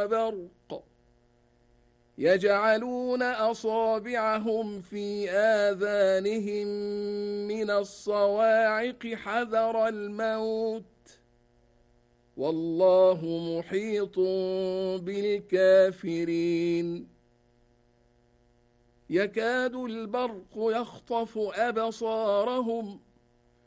وبرق يجعلون أصابعهم في آذانهم من الصواعق حذر الموت والله محيط بالكافرين يكاد البرق يخطف أبصارهم